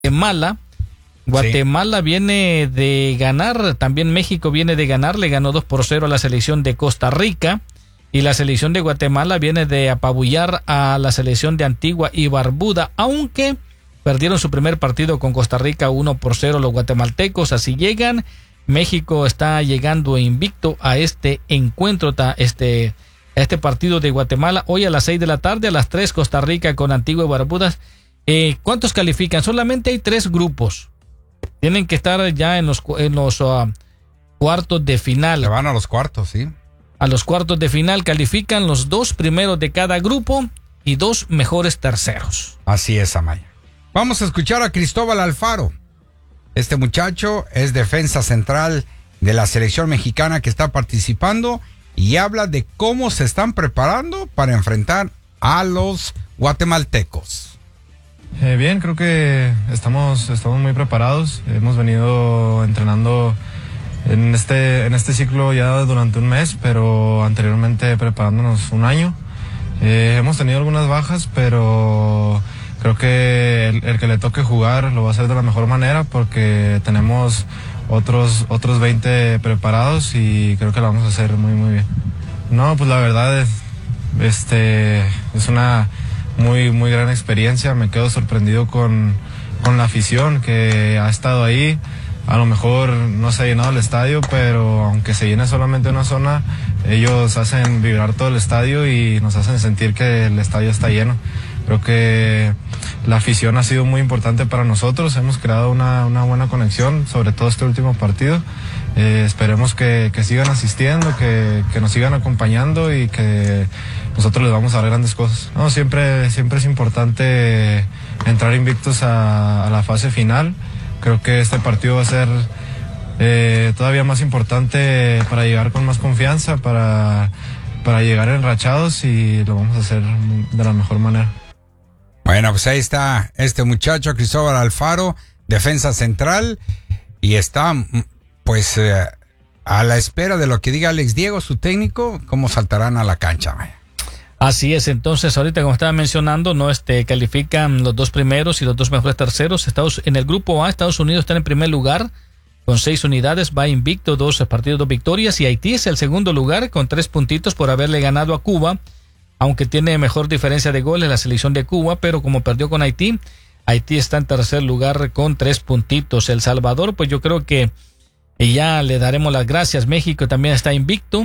Guatemala. Guatemala sí viene de ganar, también México viene de ganar, le ganó 2-0 a la selección de Costa Rica, y la selección de Guatemala viene de apabullar a la selección de Antigua y Barbuda, aunque perdieron su primer partido con Costa Rica 1-0 los guatemaltecos. Así llegan. México está llegando invicto a este encuentro, a este partido de Guatemala. Hoy a las 6 de la tarde, a las 3 Costa Rica con Antigua y Barbuda. ¿Cuántos califican? Solamente hay 3 grupos. Tienen que estar ya en los cuartos de final. Se van a los cuartos, sí. A los cuartos de final califican los 2 primeros de cada grupo y 2 mejores terceros. Así es, Amaya. Vamos a escuchar a Cristóbal Alfaro. Este muchacho es defensa central de la selección mexicana que está participando y habla de cómo se están preparando para enfrentar a los guatemaltecos. Bien, creo que estamos muy preparados. Hemos venido entrenando en este ciclo ya durante un mes, pero anteriormente preparándonos un año. Hemos tenido algunas bajas, pero creo que el que le toque jugar lo va a hacer de la mejor manera porque tenemos otros 20 preparados y creo que lo vamos a hacer muy, muy bien. No, pues la verdad es una muy, muy gran experiencia. Me quedo sorprendido con la afición que ha estado ahí. A lo mejor no se ha llenado el estadio, pero aunque se llene solamente una zona, ellos hacen vibrar todo el estadio y nos hacen sentir que el estadio está lleno. Creo que la afición ha sido muy importante para nosotros. Hemos creado una buena conexión, sobre todo este último partido. Esperemos que sigan asistiendo, que nos sigan acompañando y que nosotros les vamos a dar grandes cosas. No, siempre es importante entrar invictos a la fase final. Creo que este partido va a ser todavía más importante para llegar con más confianza, para llegar enrachados y lo vamos a hacer de la mejor manera. Bueno, pues ahí está este muchacho, Cristóbal Alfaro, defensa central, y está pues a la espera de lo que diga Alex Diego, su técnico, cómo saltarán a la cancha. Así es, entonces ahorita como estaba mencionando, no califican los 2 primeros y los 2 mejores terceros. En el grupo A, Estados Unidos está en primer lugar con 6 unidades, va invicto, 2 partidos, 2 victorias, y Haití es el segundo lugar con 3 puntitos por haberle ganado a Cuba, aunque tiene mejor diferencia de goles la selección de Cuba, pero como perdió con Haití está en tercer lugar con 3 puntitos. El Salvador, pues yo creo que ya le daremos las gracias. México también está invicto,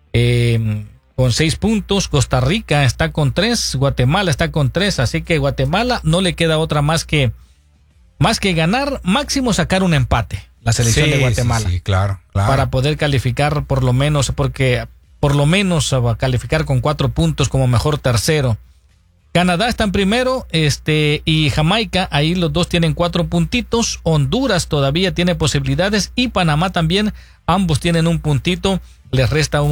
con 6 puntos, Costa Rica está con 3, Guatemala está con 3, así que Guatemala no le queda otra más que ganar, máximo sacar un empate, la selección de Guatemala. Sí, claro. Para poder calificar por lo menos va a calificar con 4 puntos como mejor tercero. Canadá está en primero, y Jamaica, ahí los 2 tienen 4 puntitos, Honduras todavía tiene posibilidades y Panamá también, ambos tienen 1 puntito, les resta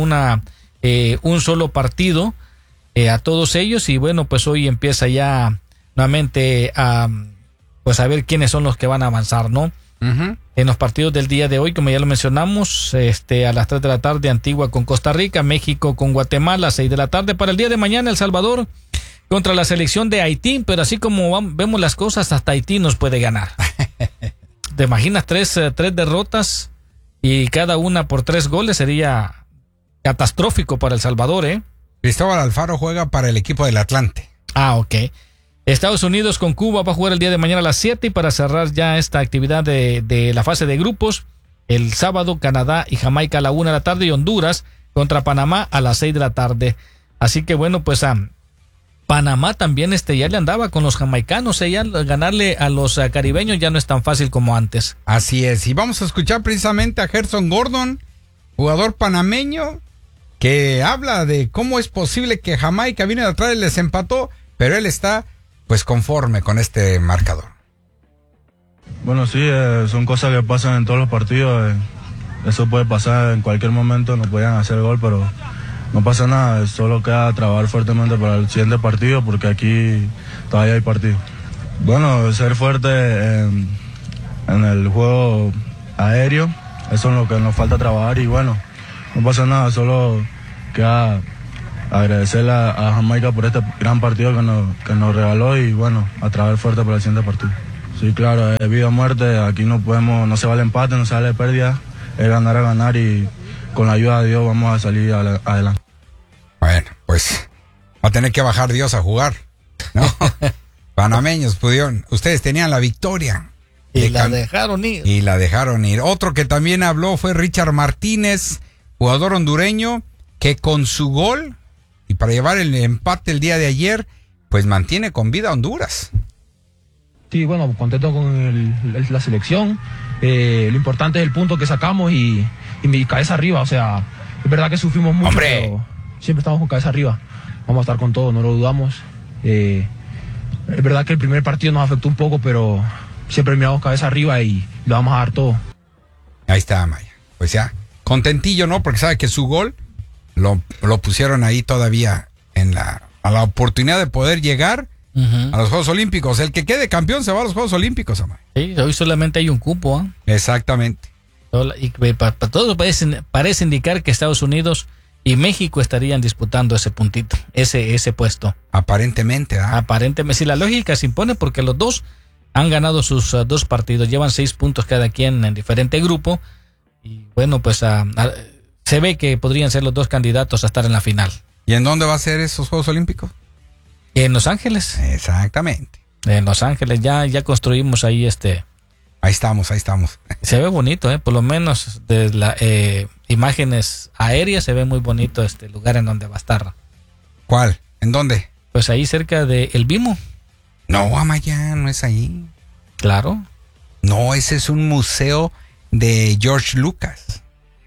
un solo partido a todos ellos, y bueno, pues hoy empieza ya nuevamente a ver quiénes son los que van a avanzar, ¿no? Uh-huh. En los partidos del día de hoy, como ya lo mencionamos, a las 3 de la tarde Antigua con Costa Rica, México con Guatemala, 6 de la tarde. Para el día de mañana El Salvador contra la selección de Haití, pero así como vemos las cosas, hasta Haití nos puede ganar. ¿Te imaginas 3 derrotas y cada una por 3 goles? Sería catastrófico para El Salvador, ¿eh? Cristóbal Alfaro juega para el equipo del Atlante. Ok. Estados Unidos con Cuba va a jugar el día de mañana a las 7, y para cerrar ya esta actividad de la fase de grupos, el sábado Canadá y Jamaica a la 1 de la tarde y Honduras contra Panamá a las 6 de la tarde. Así que bueno, pues Panamá también ya le andaba con los jamaicanos, ya ganarle a los caribeños ya no es tan fácil como antes. Así es, y vamos a escuchar precisamente a Gerson Gordon, jugador panameño, que habla de cómo es posible que Jamaica viene de atrás y les empató, pero él está pues conforme con este marcador. Bueno, sí, son cosas que pasan en todos los partidos, eso puede pasar en cualquier momento, nos podían hacer gol, pero no pasa nada, solo queda trabajar fuertemente para el siguiente partido, porque aquí todavía hay partido. Bueno, ser fuerte en el juego aéreo, eso es lo que nos falta trabajar, y bueno, no pasa nada, solo queda agradecerle a Jamaica por este gran partido que nos regaló, y bueno, a trabajar fuerte para el siguiente partido. Sí, claro, es vida o muerte, aquí no se vale empate, no se vale pérdida, es ganar a ganar y con la ayuda de Dios vamos a salir adelante. Bueno, pues va a tener que bajar Dios a jugar, ¿no? Panameños pudieron, ustedes tenían la victoria. Y la dejaron ir. Y la dejaron ir. Otro que también habló fue Richard Martínez, jugador hondureño, que con su gol y para llevar el empate el día de ayer, pues mantiene con vida a Honduras. Sí, bueno, contento con la selección. Lo importante es el punto que sacamos y mi cabeza arriba. O sea, es verdad que sufrimos mucho, ¡hombre! pero siempre estamos con cabeza arriba. Vamos a estar con todo, no lo dudamos. Es verdad que el primer partido nos afectó un poco, pero siempre miramos cabeza arriba y le vamos a dar todo. Ahí está, Maya. Pues ya, contentillo, ¿no? Porque sabe que su gol lo pusieron ahí todavía a la oportunidad de poder llegar a los Juegos Olímpicos. El que quede campeón se va a los Juegos Olímpicos, Amaya. Sí, hoy solamente hay un cupo, ¿eh? Exactamente. Y para todo parece indicar que Estados Unidos y México estarían disputando ese puntito, ese puesto. Aparentemente, ¿ah? Aparentemente, si la lógica se impone, porque los dos han ganado sus 2 partidos, llevan 6 puntos cada quien en diferente grupo, y bueno, pues se ve que podrían ser los 2 candidatos a estar en la final. ¿Y en dónde va a ser esos Juegos Olímpicos? En Los Ángeles. Exactamente. En Los Ángeles ya construimos ahí Ahí estamos. Se ve bonito, por lo menos de las imágenes aéreas se ve muy bonito este lugar en donde va a estar. ¿Cuál? ¿En dónde? Pues ahí cerca de El Vimo. No, Amaya, no es ahí. Claro. No, ese es un museo de George Lucas.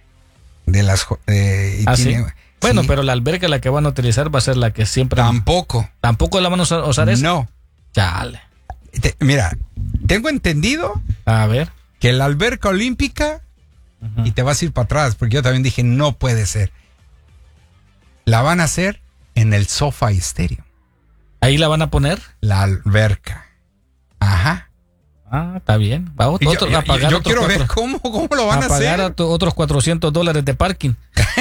De las... ¿sí? Bueno, sí. pero la alberca la que van a utilizar va a ser la que siempre... Tampoco la van a usar esa. No. Chale. Mira, tengo entendido A ver. que la alberca olímpica, y te vas a ir para atrás, porque yo también dije, no puede ser. La van a hacer en el SoFi Stadium. ¿Ahí la van a poner? La alberca. Ajá. Ah, está bien. Va yo quiero ver cómo lo van a hacer. Pagar otros $400 de parking.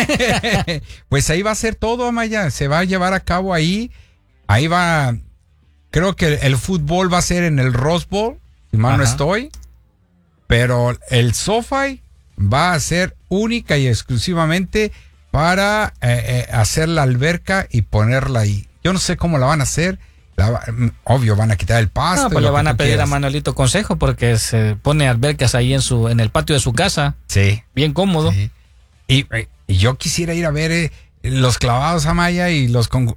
Pues ahí va a ser todo, Amaya. Se va a llevar a cabo ahí. Ahí va. Creo que el fútbol va a ser en el Rose Bowl, si mal no estoy. Pero el SoFi va a ser única y exclusivamente para hacer la alberca y ponerla ahí. Yo no sé cómo la van a hacer. Obvio, van a quitar el pasto. No, pues le van a pedir a Manuelito consejo porque se pone albercas ahí en el patio de su casa. Sí. Bien cómodo. Sí. Y yo quisiera ir a ver los clavados, Amaya, y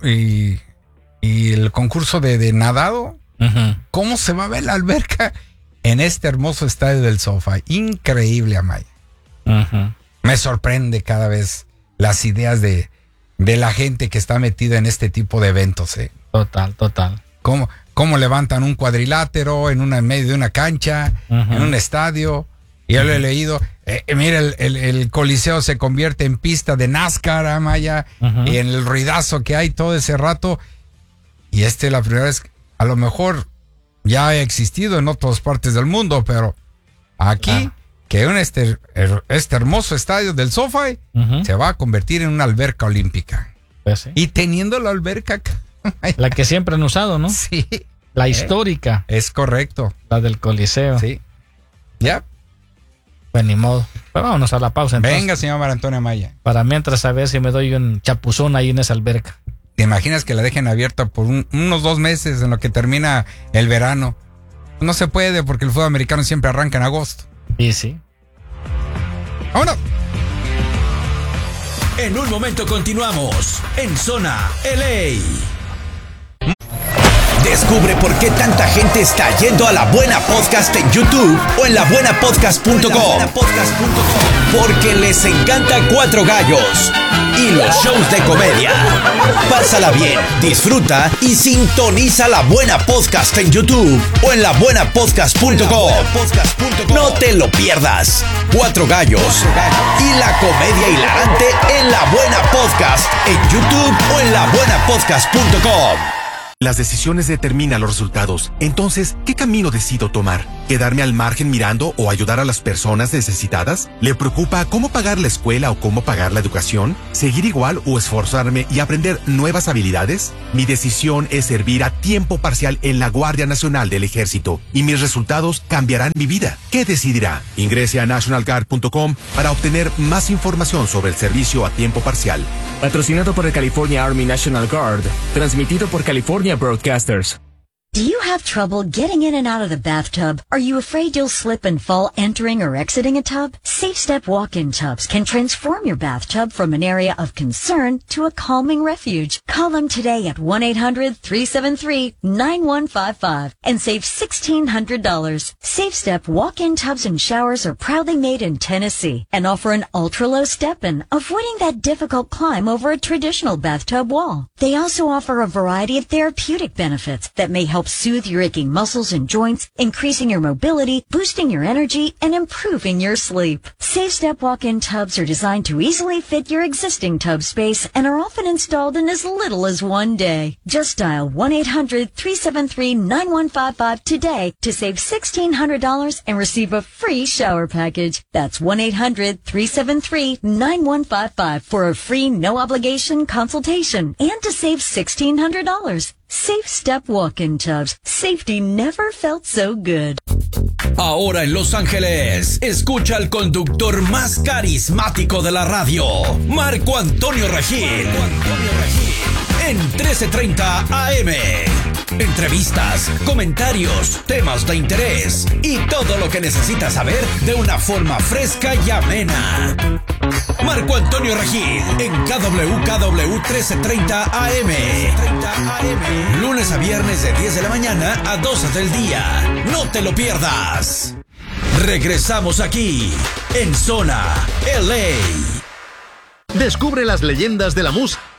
el concurso de nadado. ¿Cómo se va a ver la alberca en este hermoso estadio del SoFi? Increíble, Amaya. Me sorprende cada vez las ideas de la gente que está metida en este tipo de eventos. Total. ¿Cómo levantan un cuadrilátero en medio de una cancha, en un estadio? Y yo lo he leído. Mira, el Coliseo se convierte en pista de NASCAR, Amaya, y en el ruidazo que hay todo ese rato. Y la primera vez, a lo mejor ya ha existido en otras partes del mundo, pero aquí, que este hermoso estadio del SoFi se va a convertir en una alberca olímpica. Pues sí. Y teniendo la alberca... La que siempre han usado, ¿no? Sí. La histórica. Es correcto. La del Coliseo. Sí. Ya. Pues ni modo. Pero vámonos a la pausa entonces. Venga, señor María Antonia Maya. Para mientras a ver si me doy un chapuzón ahí en esa alberca. ¿Te imaginas que la dejen abierta por unos 2 meses en lo que termina el verano? No se puede porque el fútbol americano siempre arranca en agosto. Y sí. ¡Vámonos! En un momento continuamos en Zona LA. Descubre por qué tanta gente está yendo a La Buena Podcast en YouTube o en labuenapodcast.com. Porque les encanta Cuatro Gallos y los shows de comedia. Pásala bien, disfruta y sintoniza La Buena Podcast en YouTube o en labuenapodcast.com. No te lo pierdas. Cuatro Gallos y la comedia hilarante en La Buena Podcast en YouTube o en labuenapodcast.com. Las decisiones determinan los resultados. Entonces, ¿qué camino decido tomar? ¿Quedarme al margen mirando o ayudar a las personas necesitadas? ¿Le preocupa cómo pagar la escuela o cómo pagar la educación? ¿Seguir igual o esforzarme y aprender nuevas habilidades? Mi decisión es servir a tiempo parcial en la Guardia Nacional del Ejército y mis resultados cambiarán mi vida. ¿Qué decidirá? Ingrese a nationalguard.com para obtener más información sobre el servicio a tiempo parcial. Patrocinado por el California Army National Guard. Transmitido por California Broadcasters. Do you have trouble getting in and out of the bathtub? Are you afraid you'll slip and fall entering or exiting a tub? Safe Step walk-in tubs can transform your bathtub from an area of concern to a calming refuge. Call them today at 1-800-373-9155 and save $1,600. Safe Step walk-in tubs and showers are proudly made in Tennessee and offer an ultra-low step-in, avoiding that difficult climb over a traditional bathtub wall. They also offer a variety of therapeutic benefits that may help soothe your aching muscles and joints, increasing your mobility, boosting your energy, and improving your sleep. Safe Step walk-in tubs are designed to easily fit your existing tub space and are often installed in as little as 1 day. Just dial 1-800-373-9155 today to save $1,600 and receive a free shower package. That's 1-800-373-9155 for a free no-obligation consultation and to save $1,600. Safe Step walk-in tubs. Safety never felt so good. Ahora en Los Ángeles, escucha al conductor más carismático de la radio, Marco Antonio Regil. En 1330 AM. Entrevistas, comentarios, temas de interés y todo lo que necesitas saber de una forma fresca y amena. Marco Antonio Regil en KWKW 1330 AM. Lunes a viernes de 10 de la mañana a 12 del día. No te lo pierdas. Regresamos aquí en Zona LA. Descubre las leyendas de la música.